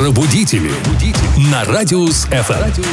Пробудители на Радиус FM.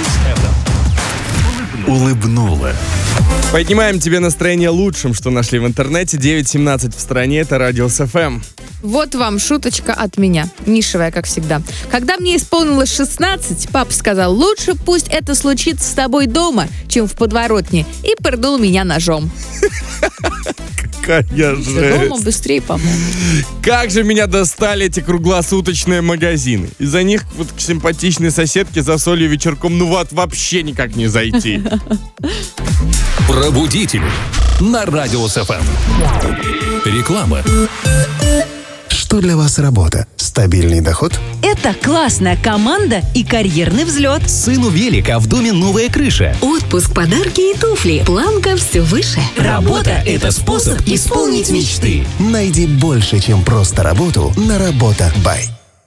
Улыбнула. Поднимаем тебе настроение лучшим, что нашли в интернете. 9:17 в стране, это Радиус FM. Вот вам шуточка от меня, нишевая, как всегда. Когда мне исполнилось 16, папа сказал: лучше пусть это случится с тобой дома, чем в подворотне, и пырнул меня ножом. Какая жесть. Дома быстрее, по-моему. Как же меня достали эти круглосуточные магазины. Из-за них вот к симпатичной соседке за солью вечерком вообще никак не зайти. Пробудители на Радиус FM. Реклама. Что для вас работа? Стабильный доход? Это классная команда и карьерный взлет. Сыну велик, а в доме новая крыша. Отпуск, подарки и туфли. Планка все выше. Работа – это способ исполнить мечты. Найди больше, чем просто работу на Работа.бай.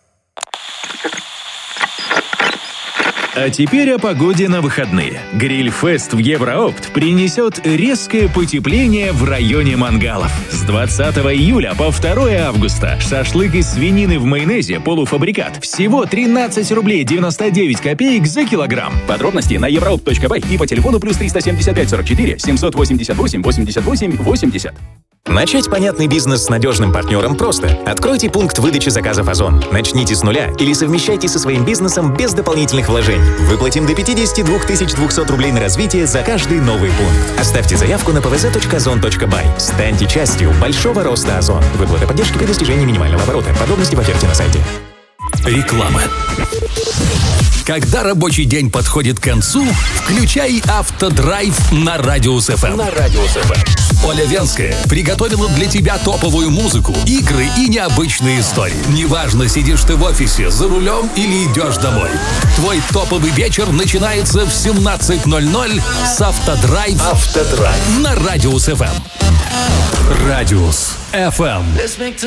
А теперь о погоде на выходные. Гриль-фест в Евроопт принесет резкое потепление в районе мангалов. С 20 июля по 2 августа шашлык из свинины в майонезе полуфабрикат. Всего 13 рублей 99 копеек за килограмм. Подробности на europe.by и по телефону +375 44 788 88 80. Начать понятный бизнес с надежным партнером просто. Откройте пункт выдачи заказов Озон. Начните с нуля или совмещайте со своим бизнесом без дополнительных вложений. Выплатим до 52 200 рублей на развитие за каждый новый пункт. Оставьте заявку на pvz.ozon.by. Станьте частью большого роста Озон. Выплата поддержки при достижении минимального оборота. Подробности в оферте на сайте. Реклама. Когда рабочий день подходит к концу, включай автодрайв на Радиус FM. Оля Венская приготовила для тебя топовую музыку, игры и необычные истории. Неважно, сидишь ты в офисе, за рулем или идешь домой. Твой топовый вечер начинается в 17:00 с автодрайв на Радиус FM. Радиус FM.